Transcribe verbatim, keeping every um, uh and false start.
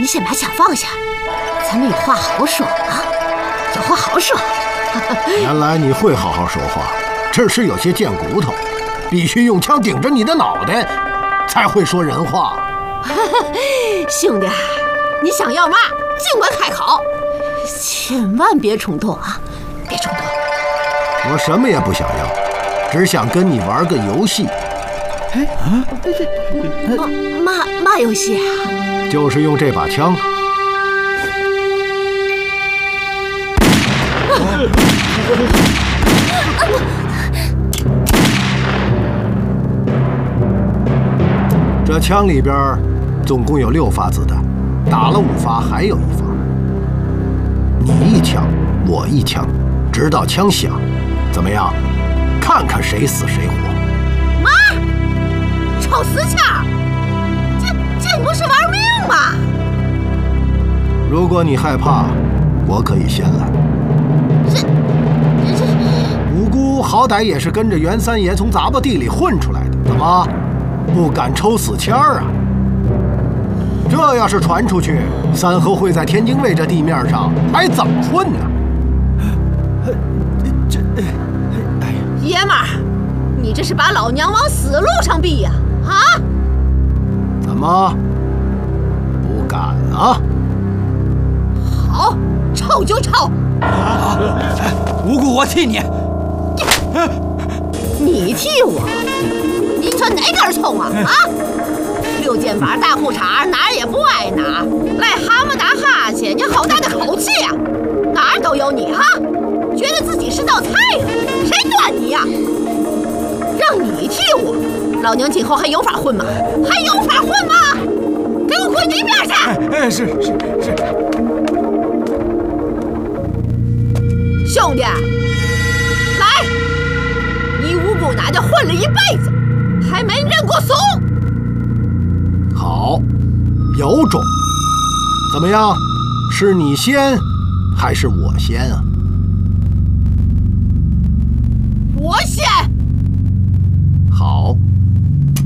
你先把枪放下，咱们有话好说啊，有话好说。 原来你会好好说话，只是有些贱骨头，必须用枪顶着你的脑袋，才会说人话。 兄弟，你想要嘛，尽管开口，千万别冲动啊，别冲动。 我什么也不想要，只想跟你玩个游戏。 哎啊，这这嘛嘛嘛游戏啊？ 就是用这把枪。这枪里边总共有六发子弹，打了五发，还有一发。你一枪，我一枪，直到枪响。怎么样？看看谁死谁活。 妈，臭死枪！这这不是玩命吗？ 如果你害怕，我可以先来。 这这无辜好歹也是跟着袁三爷从杂巴地里混出来的，怎么不敢抽死签儿啊？这要是传出去，三合会在天津卫这地面上还怎么混呢？ 这，哎呀， 爷们儿，你这是把老娘往死路上逼呀！啊？ 怎么不敢啊？ 好，臭就臭。 啊！无辜，我替你。 你替我？你这哪根葱啊？啊！六件板大裤衩哪儿也不挨哪儿，癞蛤蟆打哈欠，你好大的口气呀！哪儿都有你哈！觉得自己是道菜呀？谁端你呀？让你替我，老娘今后还有法混吗？还有法混吗？给我滚一边去！ 哎，是是是。 兄弟，来，你无辜奶奶混了一辈子，还没认过怂。 好，有种。怎么样？是你先，还是我先啊？ 我先。 好。